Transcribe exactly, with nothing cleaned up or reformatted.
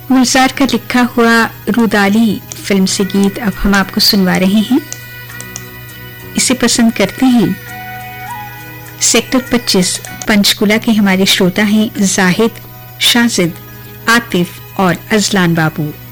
गुलजार का लिखा हुआ रुदाली फिल्म से गीत अब हम आपको सुनवा रहे हैं। इसे पसंद करते हैं सेक्टर पच्चीस पंचकुला के हमारे श्रोता हैं जाहिद, शाजिद, आतिफ और अजलान बाबू।